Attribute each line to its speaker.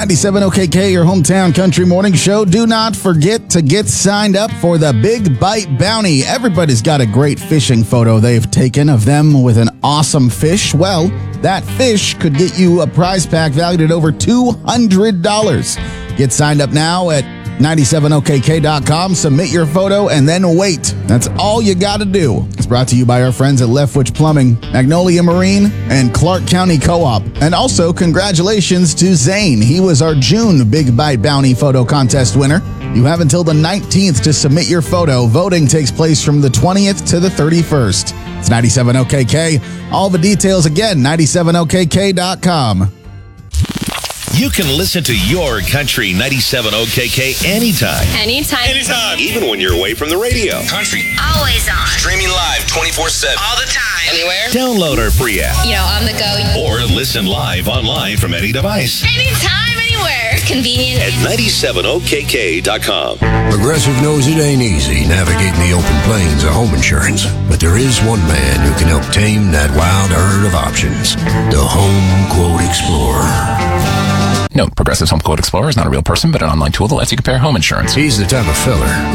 Speaker 1: 97 OKK, your hometown country morning show. Do not forget to get signed up for the Big Bite Bounty. Everybody's got a great fishing photo they've taken of them with an awesome fish. Well, that fish could get you a prize pack valued at over $200. Get signed up now at 97okk.com. Submit your photo and then wait. That's all you got to do. It's brought to you by our friends at Leftwich Plumbing, Magnolia Marine, and Clark County Co-op. And also, congratulations to Zane. He was our June Big Bite Bounty photo contest winner. You have until the 19th to submit your photo. Voting takes place from the 20th to the 31st. It's 97 OKK. All the details again, 97okk.com.
Speaker 2: You can listen to your country 97 OKK anytime.
Speaker 3: Anytime.
Speaker 2: Even when you're away from the radio.
Speaker 3: Country.
Speaker 4: Always on.
Speaker 3: Streaming live 24/7.
Speaker 4: All the time.
Speaker 3: Anywhere.
Speaker 2: Download our free app.
Speaker 4: On the go.
Speaker 2: Or listen live online from any device.
Speaker 4: Anytime, anywhere. Convenient.
Speaker 2: At 97okk.com.
Speaker 5: Progressive knows it ain't easy navigating the open plains of home insurance, but there is one man who can help tame that wild herd of options. The Home Quote Explorer.
Speaker 6: Note, Progressive's Home Quote Explorer is not a real person, but an online tool that lets you compare home insurance.
Speaker 5: He's the type of filler